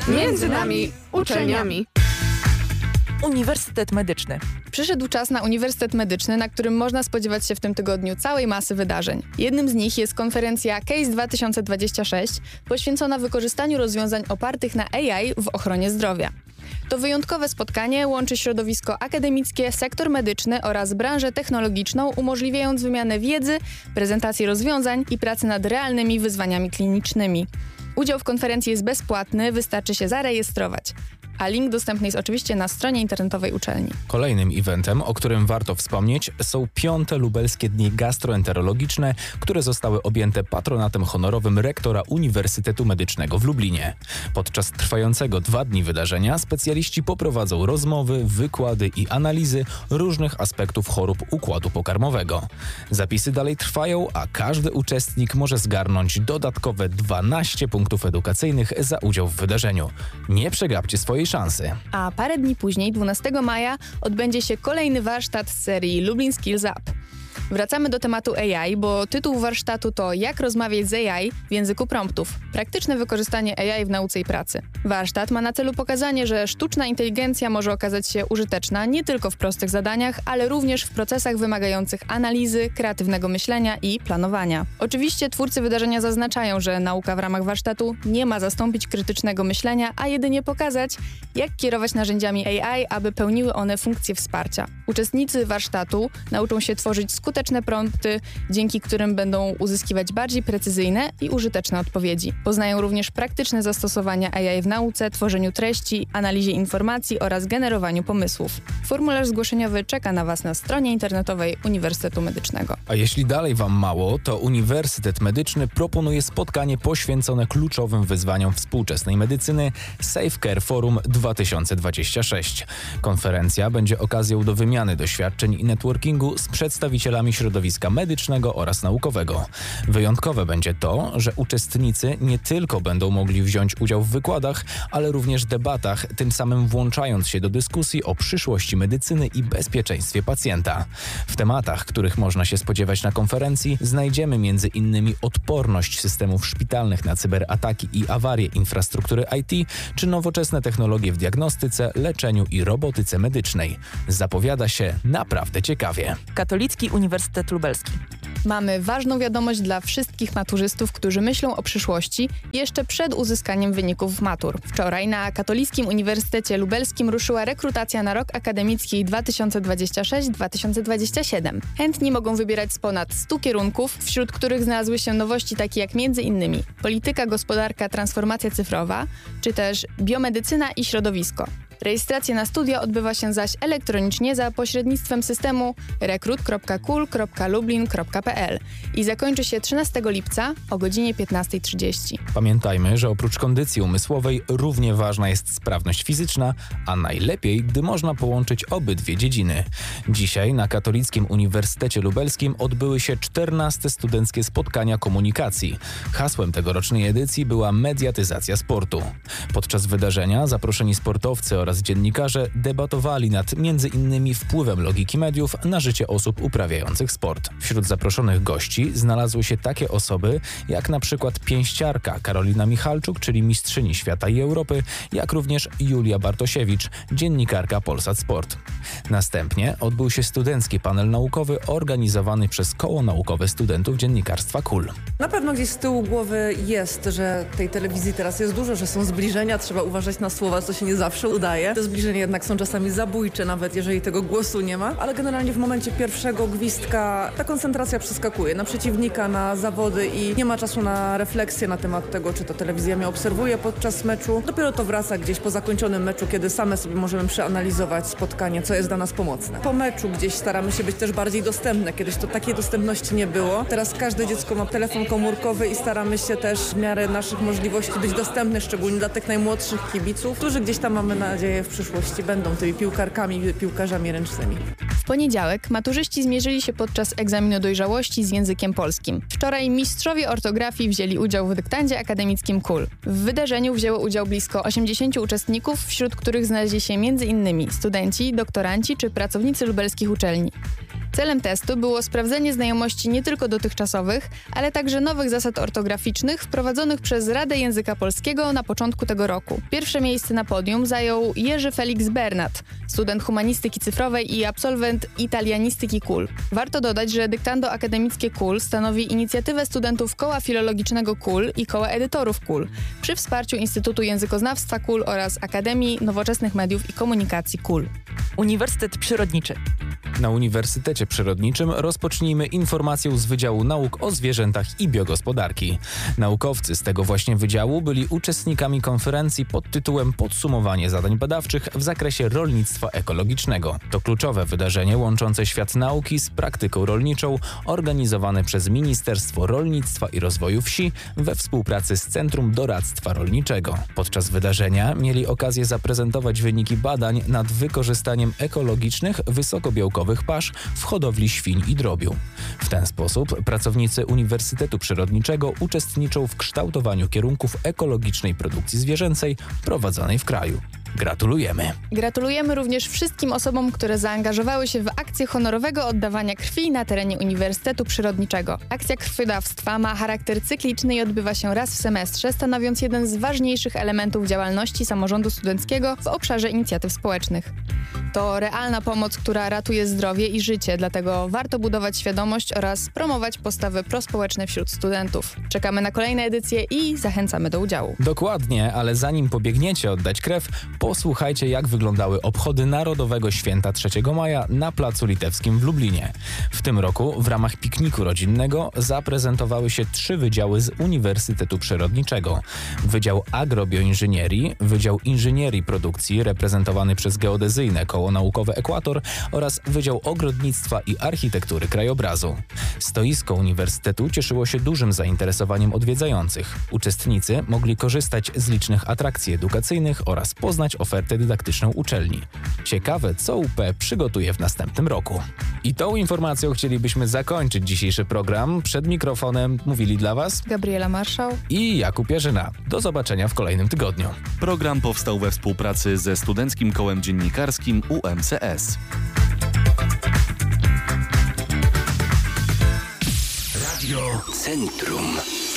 Między nami uczelniami. Uniwersytet Medyczny. Przyszedł czas na Uniwersytet Medyczny, na którym można spodziewać się w tym tygodniu całej masy wydarzeń. Jednym z nich jest konferencja CASE 2026, poświęcona wykorzystaniu rozwiązań opartych na AI w ochronie zdrowia. To wyjątkowe spotkanie łączy środowisko akademickie, sektor medyczny oraz branżę technologiczną, umożliwiając wymianę wiedzy, prezentację rozwiązań i pracę nad realnymi wyzwaniami klinicznymi. Udział w konferencji jest bezpłatny, wystarczy się zarejestrować. A link dostępny jest oczywiście na stronie internetowej uczelni. Kolejnym eventem, o którym warto wspomnieć, są 5. Lubelskie Dni Gastroenterologiczne, które zostały objęte patronatem honorowym rektora Uniwersytetu Medycznego w Lublinie. Podczas trwającego 2 dni wydarzenia specjaliści poprowadzą rozmowy, wykłady i analizy różnych aspektów chorób układu pokarmowego. Zapisy dalej trwają, a każdy uczestnik może zgarnąć dodatkowe 12 punktów edukacyjnych za udział w wydarzeniu. Nie przegapcie swojej szansy. A parę dni później, 12 maja, odbędzie się kolejny warsztat z serii Lublin Skills Up. Wracamy do tematu AI, bo tytuł warsztatu to Jak rozmawiać z AI w języku promptów. Praktyczne wykorzystanie AI w nauce i pracy. Warsztat ma na celu pokazanie, że sztuczna inteligencja może okazać się użyteczna nie tylko w prostych zadaniach, ale również w procesach wymagających analizy, kreatywnego myślenia i planowania. Oczywiście twórcy wydarzenia zaznaczają, że nauka w ramach warsztatu nie ma zastąpić krytycznego myślenia, a jedynie pokazać, jak kierować narzędziami AI, aby pełniły one funkcję wsparcia. Uczestnicy warsztatu nauczą się tworzyć skuteczne prompty, dzięki którym będą uzyskiwać bardziej precyzyjne i użyteczne odpowiedzi. Poznają również praktyczne zastosowania AI w nauce, tworzeniu treści, analizie informacji oraz generowaniu pomysłów. Formularz zgłoszeniowy czeka na Was na stronie internetowej Uniwersytetu Medycznego. A jeśli dalej Wam mało, to Uniwersytet Medyczny proponuje spotkanie poświęcone kluczowym wyzwaniom współczesnej medycyny Safe Care Forum 2026. Konferencja będzie okazją do wymiany doświadczeń i networkingu z przedstawicielami środowiska medycznego oraz naukowego. Wyjątkowe będzie to, że uczestnicy nie tylko będą mogli wziąć udział w wykładach, ale również debatach, tym samym włączając się do dyskusji o przyszłości medycyny i bezpieczeństwie pacjenta. W tematach, których można się spodziewać na konferencji, znajdziemy m.in. odporność systemów szpitalnych na cyberataki i awarie infrastruktury IT, czy nowoczesne technologie w diagnostyce, leczeniu i robotyce medycznej. Zapowiada się naprawdę ciekawie. Katolicki Uniwersytet Lubelski. Mamy ważną wiadomość dla wszystkich maturzystów, którzy myślą o przyszłości jeszcze przed uzyskaniem wyników matur. Wczoraj na Katolickim Uniwersytecie Lubelskim ruszyła rekrutacja na rok akademicki 2026-2027. Chętni mogą wybierać z ponad 100 kierunków, wśród których znalazły się nowości takie jak m.in. polityka, gospodarka, transformacja cyfrowa, czy też biomedycyna i środowisko. Rejestracja na studia odbywa się zaś elektronicznie za pośrednictwem systemu rekrut.kul.lublin.pl i zakończy się 13 lipca o godzinie 15:30. Pamiętajmy, że oprócz kondycji umysłowej równie ważna jest sprawność fizyczna, a najlepiej, gdy można połączyć obydwie dziedziny. Dzisiaj na Katolickim Uniwersytecie Lubelskim odbyły się 14 studenckie spotkania komunikacji. Hasłem tegorocznej edycji była mediatyzacja sportu. Podczas wydarzenia zaproszeni sportowcy oraz dziennikarze debatowali nad m.in. wpływem logiki mediów na życie osób uprawiających sport. Wśród zaproszonych gości znalazły się takie osoby jak na przykład pięściarka Karolina Michalczuk, czyli mistrzyni świata i Europy, jak również Julia Bartosiewicz, dziennikarka Polsat Sport. Następnie odbył się studencki panel naukowy organizowany przez Koło Naukowe Studentów Dziennikarstwa KUL. Na pewno gdzieś z tyłu głowy jest, że tej telewizji teraz jest dużo, że są zbliżenia, trzeba uważać na słowa, co się nie zawsze udaje. Te zbliżenia jednak są czasami zabójcze, nawet jeżeli tego głosu nie ma, ale generalnie w momencie pierwszego gwizdka ta koncentracja przeskakuje na przeciwnika, na zawody i nie ma czasu na refleksję na temat tego, czy to telewizja mnie obserwuje podczas meczu. Dopiero to wraca gdzieś po zakończonym meczu, kiedy same sobie możemy przeanalizować spotkanie, co jest dla nas pomocne. Po meczu gdzieś staramy się być też bardziej dostępne. Kiedyś to takiej dostępności nie było. Teraz każde dziecko ma telefon komórkowy i staramy się też w miarę naszych możliwości być dostępny, szczególnie dla tych najmłodszych kibiców, którzy gdzieś tam, mamy nadzieję, w przyszłości będą tymi piłkarkami, piłkarzami ręcznymi. W poniedziałek maturzyści zmierzyli się podczas egzaminu dojrzałości z językiem polskim. Wczoraj mistrzowie ortografii wzięli udział w dyktandzie akademickim KUL. W wydarzeniu wzięło udział blisko 80 uczestników, wśród których znaleźli się m.in. studenci, doktoranci czy pracownicy lubelskich uczelni. Celem testu było sprawdzenie znajomości nie tylko dotychczasowych, ale także nowych zasad ortograficznych wprowadzonych przez Radę Języka Polskiego na początku tego roku. Pierwsze miejsce na podium zajął Jerzy Felix Bernat, student humanistyki cyfrowej i absolwent italianistyki KUL. Warto dodać, że dyktando akademickie KUL stanowi inicjatywę studentów Koła Filologicznego KUL i Koła Edytorów KUL przy wsparciu Instytutu Językoznawstwa KUL oraz Akademii Nowoczesnych Mediów i Komunikacji KUL. Uniwersytet Przyrodniczy. Na Uniwersytecie Przyrodniczym rozpocznijmy informacją z Wydziału Nauk o Zwierzętach i Biogospodarki. Naukowcy z tego właśnie wydziału byli uczestnikami konferencji pod tytułem Podsumowanie zadań badawczych w zakresie rolnictwa ekologicznego. To kluczowe wydarzenie łączące świat nauki z praktyką rolniczą, organizowane przez Ministerstwo Rolnictwa i Rozwoju Wsi we współpracy z Centrum Doradztwa Rolniczego. Podczas wydarzenia mieli okazję zaprezentować wyniki badań nad wykorzystaniem ekologicznych, wysokobiałkowych pasz w hodowli świń i drobiu. W ten sposób pracownicy Uniwersytetu Przyrodniczego uczestniczą w kształtowaniu kierunków ekologicznej produkcji zwierzęcej prowadzonej w kraju. Gratulujemy! Gratulujemy również wszystkim osobom, które zaangażowały się w akcję honorowego oddawania krwi na terenie Uniwersytetu Przyrodniczego. Akcja krwiodawstwa ma charakter cykliczny i odbywa się raz w semestrze, stanowiąc jeden z ważniejszych elementów działalności samorządu studenckiego w obszarze inicjatyw społecznych. To realna pomoc, która ratuje zdrowie i życie, dlatego warto budować świadomość oraz promować postawy prospołeczne wśród studentów. Czekamy na kolejne edycje i zachęcamy do udziału. Dokładnie, ale zanim pobiegniecie oddać krew, posłuchajcie, jak wyglądały obchody Narodowego Święta 3 maja na Placu Litewskim w Lublinie. W tym roku w ramach pikniku rodzinnego zaprezentowały się 3 wydziały z Uniwersytetu Przyrodniczego. Wydział Agrobioinżynierii, Wydział Inżynierii Produkcji reprezentowany przez Geodezyjne Koło Naukowe Ekwator oraz Wydział Ogrodnictwa i Architektury Krajobrazu. Stoisko Uniwersytetu cieszyło się dużym zainteresowaniem odwiedzających. Uczestnicy mogli korzystać z licznych atrakcji edukacyjnych oraz poznać ofertę dydaktyczną uczelni. Ciekawe, co UP przygotuje w następnym roku. I tą informacją chcielibyśmy zakończyć dzisiejszy program. Przed mikrofonem mówili dla Was Gabriela Marszał i Jakub Jarzyna. Do zobaczenia w kolejnym tygodniu. Program powstał we współpracy ze Studenckim Kołem Dziennikarskim UMCS. Radio Centrum.